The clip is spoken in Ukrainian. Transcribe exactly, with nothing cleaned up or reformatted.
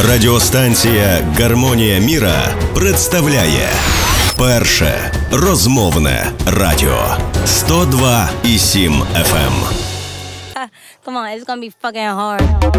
Радіостанція «Гармонія Міра» представляє перше розмовне радіо сто два і сім еф ем. Come on, it's gonna be fucking hard.